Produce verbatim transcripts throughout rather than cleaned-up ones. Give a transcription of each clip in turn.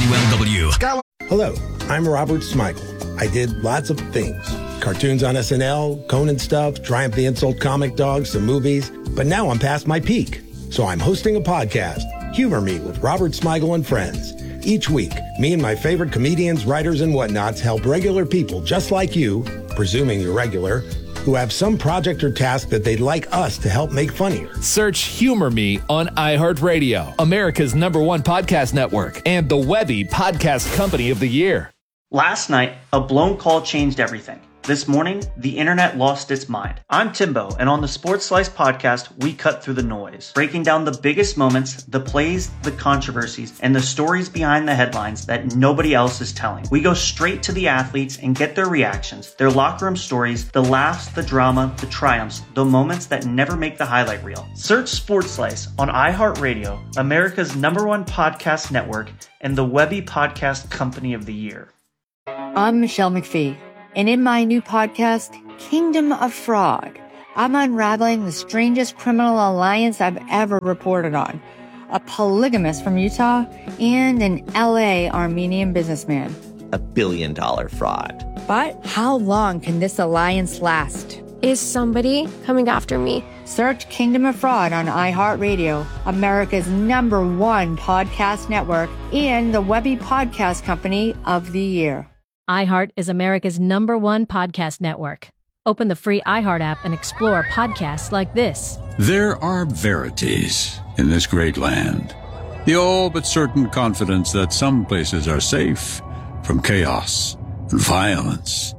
W L W. Hello, I'm Robert Smigel. I did lots of things. Cartoons on S N L, Conan stuff, Triumph the Insult comic dog, some movies. But now I'm past my peak. So I'm hosting a podcast, Humor Me with Robert Smigel and Friends. Each week, me and my favorite comedians, writers, and whatnots help regular people just like you, presuming you're regular, who have some project or task that they'd like us to help make funnier. Search Humor Me on iHeartRadio, America's number one podcast network, and the Webby Podcast Company of the Year. Last night, a blown call changed everything. This morning, the internet lost its mind. I'm Timbo, and on the Sports Slice podcast, we cut through the noise, breaking down the biggest moments, the plays, the controversies, and the stories behind the headlines that nobody else is telling. We go straight to the athletes and get their reactions, their locker room stories, the laughs, the drama, the triumphs, the moments that never make the highlight reel. Search Sports Slice on iHeartRadio, America's number one podcast network, and the Webby Podcast Company of the Year. I'm Michelle McPhee. And in my new podcast, Kingdom of Fraud, I'm unraveling the strangest criminal alliance I've ever reported on. A polygamist from Utah and an L A Armenian businessman. A billion dollar fraud. But how long can this alliance last? Is somebody coming after me? Search Kingdom of Fraud on iHeartRadio, America's number one podcast network, and the Webby Podcast Company of the Year. iHeart is America's number one podcast network. Open the free iHeart app and explore podcasts like this. There are verities in this great land. The all but certain confidence that some places are safe from chaos and violence.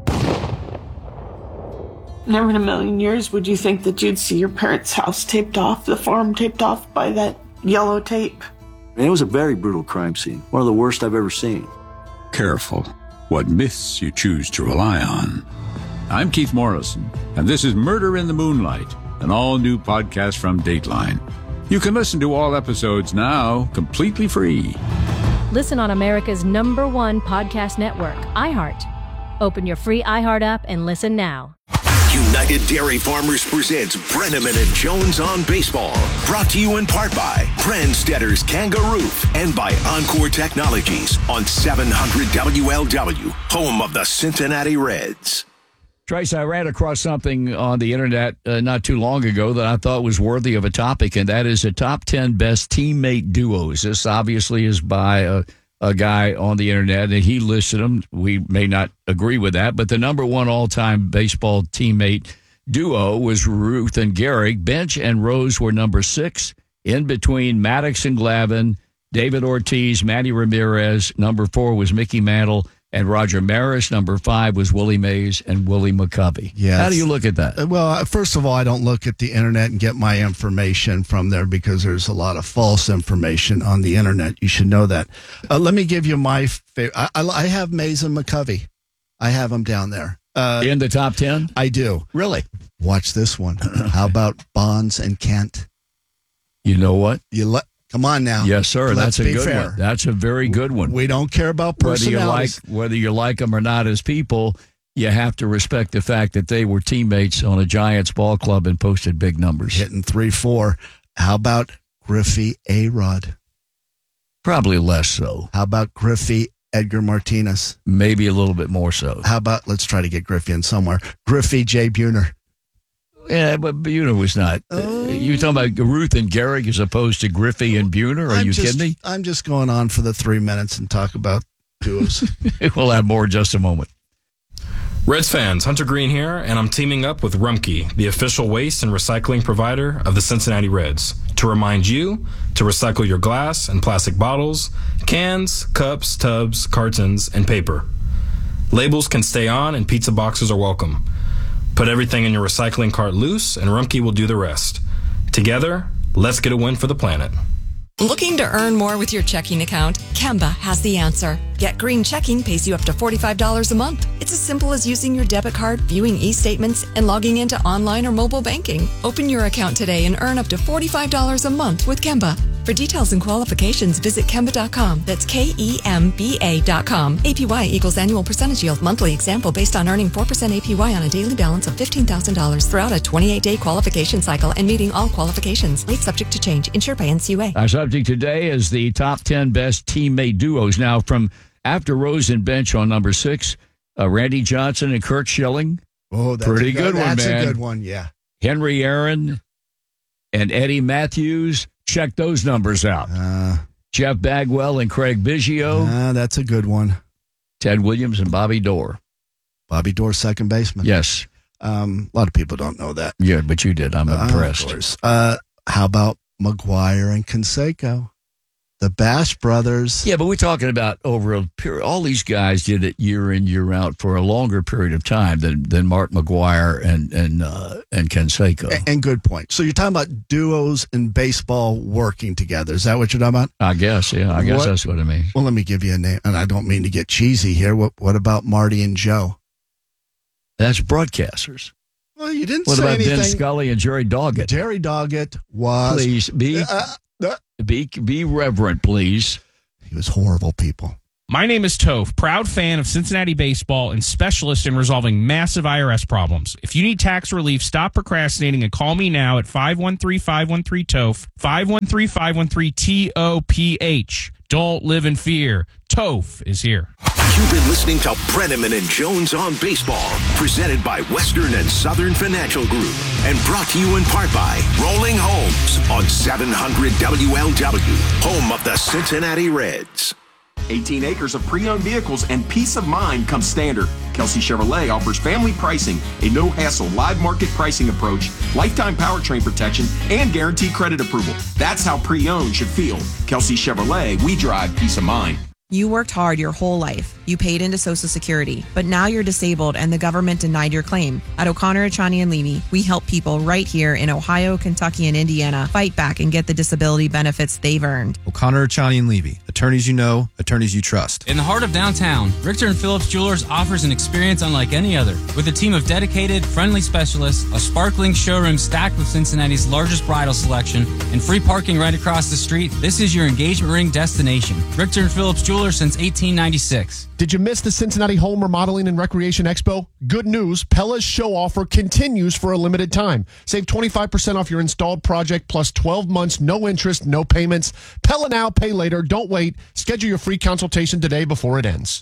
Never in a million years would you think that you'd see your parents' house taped off, the farm taped off by that yellow tape. It was a very brutal crime scene. One of the worst I've ever seen. Careful what myths you choose to rely on. I'm Keith Morrison, and this is Murder in the Moonlight, an all-new podcast from Dateline. You can listen to all episodes now, completely free. Listen on America's number one podcast network, iHeart. Open your free iHeart app and listen now. United Dairy Farmers presents Brenneman and Jones on Baseball. Brought to you in part by Brandstedter's Kangaroof and by Encore Technologies on seven hundred W L W, home of the Cincinnati Reds. Trace, I ran across something on the internet uh, not too long ago that I thought was worthy of a topic, and that is the top ten best teammate duos. This obviously is by a, a guy on the internet, and he listed them. We may not agree with that, but the number one all-time baseball teammate duo was Ruth and Gehrig. Bench and Rose were number six. In between, Maddox and Glavine, David Ortiz, Manny Ramirez. Number four was Mickey Mantle and Roger Maris. Number five was Willie Mays and Willie McCovey. Yes. How do you look at that? Well, first of all, I don't look at the internet and get my information from there because there's a lot of false information on the internet. You should know that. Uh, let me give you my favorite. I, I, I have Mays and McCovey. I have them down there. Uh, In the top ten? I do. Really? Watch this one. How about Bonds and Kent? You know what? You let. Come on now. Yes, sir. Let's That's a be good fair. one. That's a very good one. We don't care about personalities. Whether you like whether you like them or not as people, you have to respect the fact that they were teammates on a Giants ball club and posted big numbers. Hitting three four. How about Griffey A-Rod? Probably less so. How about Griffey Edgar Martinez? Maybe a little bit more so. How about, let's try to get Griffey in somewhere, Griffey J. Buhner? Yeah, but Buhner was not. Uh, you talking about Ruth and Gehrig as opposed to Griffey and Buhner? Are I'm you just, kidding me? I'm just going on for the three minutes and talk about duos. We'll have more in just a moment. Reds fans, Hunter Green here, and I'm teaming up with Rumpke, the official waste and recycling provider of the Cincinnati Reds, to remind you to recycle your glass and plastic bottles, cans, cups, tubs, cartons, and paper. Labels can stay on and pizza boxes are welcome. Put everything in your recycling cart loose, and Rumpke will do the rest. Together, let's get a win for the planet. Looking to earn more with your checking account? Kemba has the answer. Get Green Checking pays you up to forty-five dollars a month. It's as simple as using your debit card, viewing e-statements, and logging into online or mobile banking. Open your account today and earn up to forty-five dollars a month with Kemba. For details and qualifications, visit Kemba dot com. That's K E M B A dot com. A P Y equals annual percentage yield. Monthly example based on earning four percent A P Y on a daily balance of fifteen thousand dollars throughout a twenty-eight day qualification cycle and meeting all qualifications. Rate subject to change. Insured by N C U A. Our subject today is the top ten best teammate duos. Now, from after Rose and bench on number six, uh, Randy Johnson and Curt Schilling. Oh, that's pretty a good, good one, man. That's a good one, yeah. Henry Aaron and Eddie Matthews. Check those numbers out. Uh, Jeff Bagwell and Craig Biggio. Uh, that's a good one. Ted Williams and Bobby Dorr. Bobby Dorr, second baseman. Yes. Um, a lot of people don't know that. Yeah, but you did. I'm uh, impressed. Of course. Uh, how about McGuire and Canseco? The Bash brothers. Yeah, but we're talking about over a period. All these guys did it year in, year out for a longer period of time than than Mark McGuire and and uh, and Canseco. And, and good point. So you're talking about duos in baseball working together. Is that what you're talking about? I guess, yeah. I guess what, that's what I mean. Well, let me give you a name, and I don't mean to get cheesy here. What What about Marty and Joe? That's broadcasters. Well, you didn't what say about anything. Ben Scully and Jerry Doggett? Jerry Doggett was. Please be. Uh, uh, Be be reverent, please. He was horrible, people. My name is Toph, proud fan of Cincinnati baseball and specialist in resolving massive I R S problems. If you need tax relief, stop procrastinating and call me now at five one three, five one three, T O F, five one three, five one three, T O P H. Don't live in fear. Toph is here. You've been listening to Brenneman and Jones on Baseball, presented by Western and Southern Financial Group, and brought to you in part by Rolling Homes on seven hundred W L W, home of the Cincinnati Reds. eighteen acres of pre-owned vehicles and peace of mind come standard. Kelsey Chevrolet offers family pricing, a no-hassle live market pricing approach, lifetime powertrain protection, and guaranteed credit approval. That's how pre-owned should feel. Kelsey Chevrolet, we drive peace of mind. You worked hard your whole life. You paid into Social Security, but now you're disabled and the government denied your claim. At O'Connor, Achani and Levy, we help people right here in Ohio, Kentucky, and Indiana fight back and get the disability benefits they've earned. O'Connor, Achani and Levy, attorneys you know, attorneys you trust. In the heart of downtown, Richter and Phillips Jewelers offers an experience unlike any other. With a team of dedicated, friendly specialists, a sparkling showroom stacked with Cincinnati's largest bridal selection, and free parking right across the street, this is your engagement ring destination. Richter and Phillips Jewelers since eighteen ninety-six. Did you miss the Cincinnati Home Remodeling and Recreation Expo? Good news, Pella's show offer continues for a limited time. Save twenty-five percent off your installed project plus twelve months, no interest, no payments. Pella now, pay later. Don't wait. Schedule your free consultation today before it ends.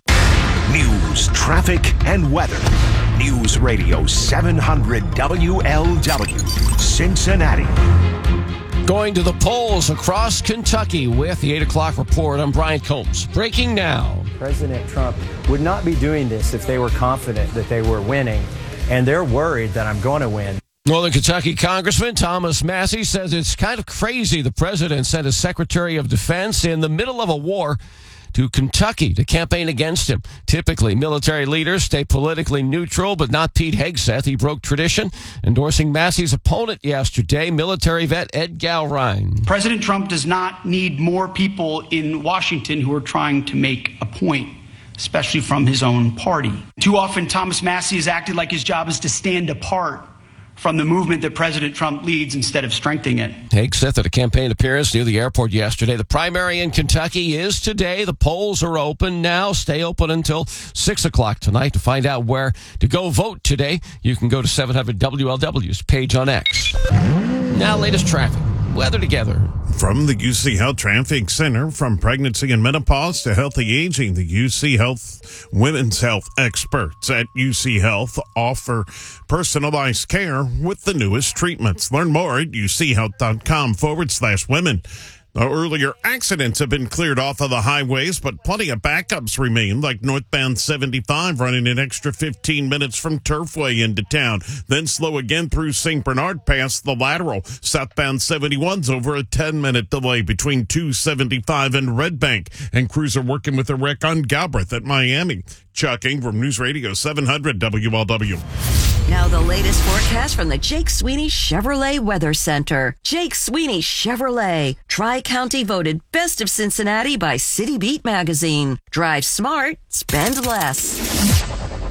News, traffic, and weather. News Radio seven hundred W L W, Cincinnati. Going to the polls across Kentucky with the eight o'clock report. I'm Brian Combs. Breaking now. President Trump would not be doing this if they were confident that they were winning, and they're worried that I'm going to win. Northern Kentucky Congressman Thomas Massie says it's kind of crazy the president sent his Secretary of Defense in the middle of a war to Kentucky to campaign against him. Typically, military leaders stay politically neutral, but not Pete Hegseth. He broke tradition, endorsing Massey's opponent yesterday, military vet Ed Gilrein. President Trump does not need more people in Washington who are trying to make a point, especially from his own party. Too often, Thomas Massie has acted like his job is to stand apart from the movement that President Trump leads instead of strengthening it. Hegseth at a campaign appearance near the airport yesterday. The primary in Kentucky is today. The polls are open now. Stay open until six o'clock tonight to find out where to go vote today. You can go to seven hundred W L W's page on X. Now, latest traffic. Weather together. From the U C Health Traffic Center, from pregnancy and menopause to healthy aging, the U C Health Women's Health experts at U C Health offer personalized care with the newest treatments. Learn more at uchealth.com forward slash women. Now, earlier accidents have been cleared off of the highways, but plenty of backups remain, like northbound seventy-five running an extra fifteen minutes from Turfway into town. Then slow again through Saint Bernard past the lateral. Southbound seventy-one's over a ten-minute delay between two seventy-five and Red Bank. And crews are working with a wreck on Galbraith at Miami. Chuck Ingram, News Radio seven hundred W L W. Now the latest forecast from the Jake Sweeney Chevrolet Weather Center. Jake Sweeney Chevrolet. Tri-County voted Best of Cincinnati by City Beat magazine. Drive smart, spend less.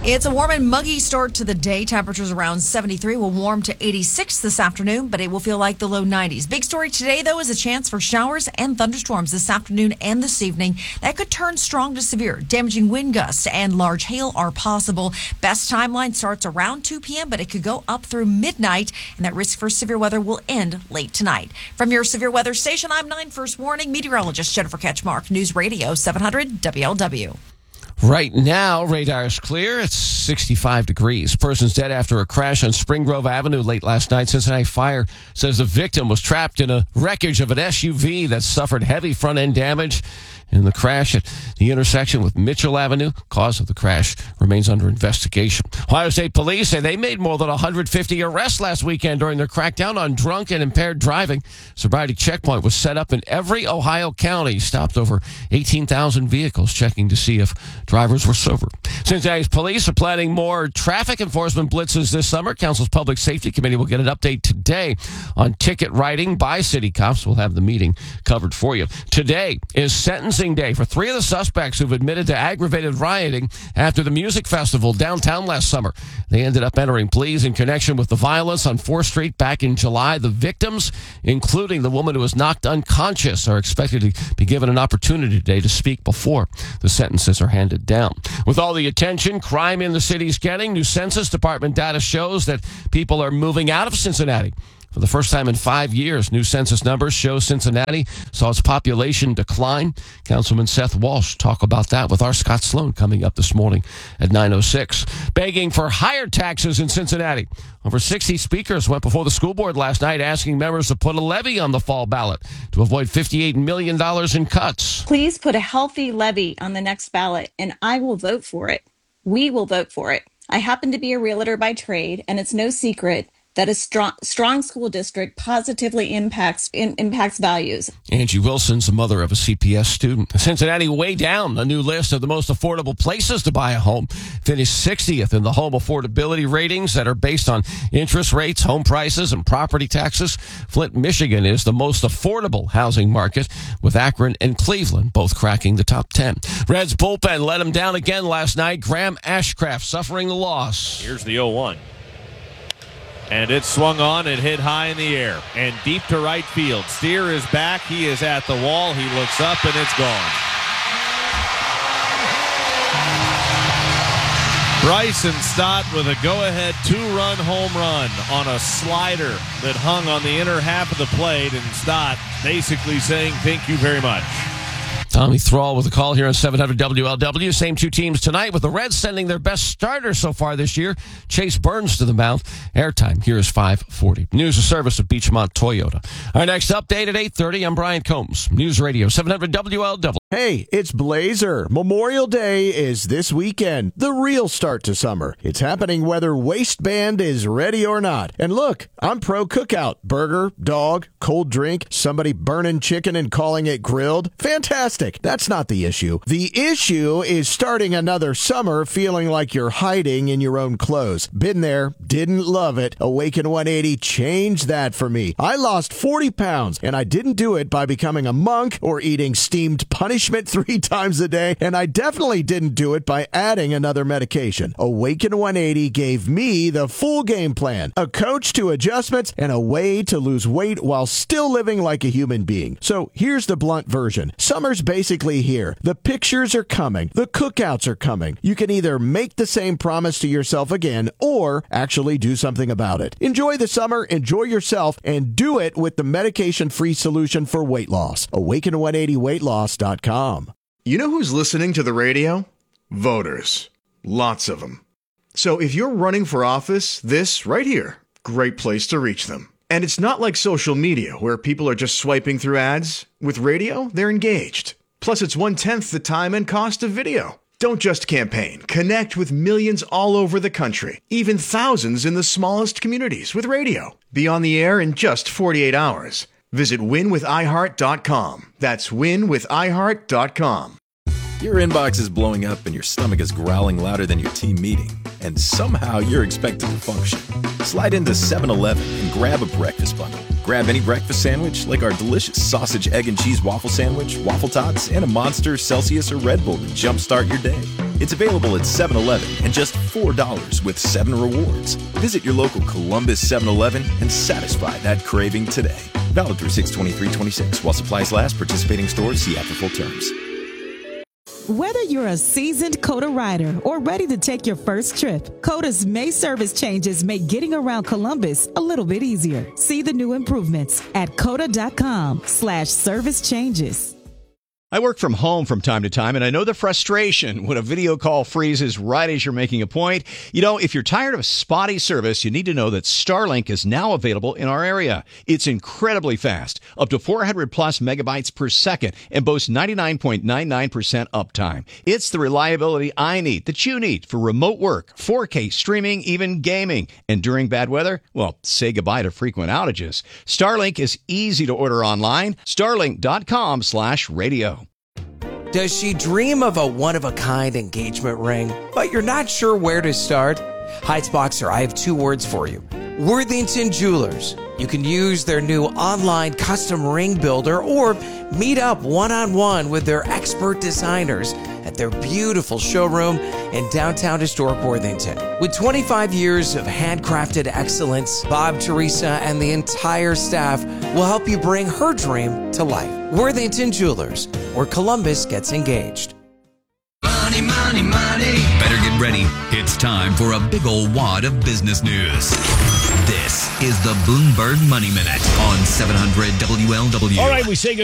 It's a warm and muggy start to the day. Temperatures around seventy-three will warm to eighty-six this afternoon, but it will feel like the low nineties. Big story today, though, is a chance for showers and thunderstorms this afternoon and this evening. That could turn strong to severe. Damaging wind gusts and large hail are possible. Best timeline starts around two p.m., but it could go up through midnight, and that risk for severe weather will end late tonight. From your severe weather station, I'm nine First Warning meteorologist Jennifer Ketchmark, News Radio seven hundred W L W. Right now, radar's clear. It's sixty-five degrees. Person's dead after a crash on Spring Grove Avenue late last night. Cincinnati Fire says the victim was trapped in a wreckage of an S U V that suffered heavy front-end damage in the crash at the intersection with Mitchell Avenue. Cause of the crash remains under investigation. Ohio State Police say they made more than one hundred fifty arrests last weekend during their crackdown on drunk and impaired driving. Sobriety checkpoint was set up in every Ohio county. Stopped over eighteen thousand vehicles, checking to see if drivers were sober. Cincinnati's police are planning more traffic enforcement blitzes this summer. Council's Public Safety Committee will get an update today on ticket writing by city cops. We'll have the meeting covered for you. Today is sentencing day for three of the suspects who've admitted to aggravated rioting after the music festival downtown last summer. They ended up entering pleas in connection with the violence on fourth Street back in July. The victims, including the woman who was knocked unconscious, are expected to be given an opportunity today to speak before the sentences are handed down. With all the attention crime in the city's getting, new Census Department data shows that people are moving out of Cincinnati. For the first time in five years, new census numbers show Cincinnati saw its population decline. Councilman Seth Walsh talk about that with our Scott Sloan coming up this morning at nine oh six. Begging for higher taxes in Cincinnati. Over sixty speakers went before the school board last night asking members to put a levy on the fall ballot to avoid fifty-eight million dollars in cuts. Please put a healthy levy on the next ballot, and I will vote for it. We will vote for it. I happen to be a realtor by trade, and it's no secret that a strong, strong school district positively impacts in, impacts values. Angie Wilson's the mother of a C P S student. Cincinnati way down a new list of the most affordable places to buy a home. Finished sixtieth in the home affordability ratings that are based on interest rates, home prices, and property taxes. Flint, Michigan is the most affordable housing market, with Akron and Cleveland both cracking the top ten. Reds bullpen let him down again last night. Graham Ashcraft suffering the loss. Here's the oh one. And it swung on and hit high in the air and deep to right field. Steer is back. He is at the wall. He looks up and it's gone. Bryson Stott with a go-ahead two-run home run on a slider that hung on the inner half of the plate, and Stott basically saying thank you very much. Tommy Thrall with a call here on seven hundred W L W. Same two teams tonight, with the Reds sending their best starter so far this year, Chase Burns, to the mound. Airtime here is five forty. News and service of Beechmont Toyota. Our next update at eight thirty. I'm Brian Combs, News Radio seven hundred W L W. Hey, it's Blazer. Memorial Day is this weekend, the real start to summer. It's happening whether waistband is ready or not. And look, I'm pro cookout. Burger, dog, cold drink, somebody burning chicken and calling it grilled. Fantastic. That's not the issue. The issue is starting another summer feeling like you're hiding in your own clothes. Been there, didn't love it. Awaken one eighty changed that for me. I lost forty pounds, and I didn't do it by becoming a monk or eating steamed punishment three times a day, and I definitely didn't do it by adding another medication. Awaken one eighty gave me the full game plan, a coach to adjustments, and a way to lose weight while still living like a human being. So here's the blunt version. Summer's basically here. The pictures are coming. The cookouts are coming. You can either make the same promise to yourself again or actually do something about it. Enjoy the summer, enjoy yourself, and do it with the medication-free solution for weight loss. awaken one eighty weight loss dot com. You know who's listening to the radio? Voters. Lots of them. So if you're running for office, this right here, great place to reach them. And it's not like social media where people are just swiping through ads. With radio, they're engaged. Plus, it's one-tenth the time and cost of video. Don't just campaign. Connect with millions all over the country, even thousands in the smallest communities with radio. Be on the air in just forty-eight hours. Visit win with i heart dot com. That's win with i heart dot com. Your inbox is blowing up and your stomach is growling louder than your team meeting. And somehow you're expected to function. Slide into seven eleven and grab a breakfast bundle. Grab any breakfast sandwich like our delicious sausage, egg, and cheese waffle sandwich, waffle tots, and a Monster, Celsius, or Red Bull to jumpstart your day. It's available at seven eleven and just four dollars with seven rewards. Visit your local Columbus seven eleven and satisfy that craving today. Valid through six twenty-three twenty-six. While supplies last, participating stores see after full terms. Whether you're a seasoned Coda rider or ready to take your first trip, Coda's May service changes make getting around Columbus a little bit easier. See the new improvements at coda.com slash service changes. I work from home from time to time, and I know the frustration when a video call freezes right as you're making a point. You know, if you're tired of spotty service, you need to know that Starlink is now available in our area. It's incredibly fast, up to four hundred plus megabytes per second, and boasts ninety-nine point nine nine percent uptime. It's the reliability I need, that you need, for remote work, four K streaming, even gaming. And during bad weather, well, say goodbye to frequent outages. Starlink is easy to order online. Starlink.com slash radio. Does she dream of a one-of-a-kind engagement ring, but you're not sure where to start? Heights-Boxer, I have two words for you. Worthington Jewelers. You can use their new online custom ring builder or meet up one-on-one with their expert designers at their beautiful showroom in downtown historic Worthington. With twenty-five years of handcrafted excellence, Bob, Teresa, and the entire staff will help you bring her dream to life. Worthington Jewelers, where Columbus gets engaged. Money, money, money. Better get ready. It's time for a big old wad of business news. This is the Bloomberg Money Minute on seven hundred W L W. All right, we say good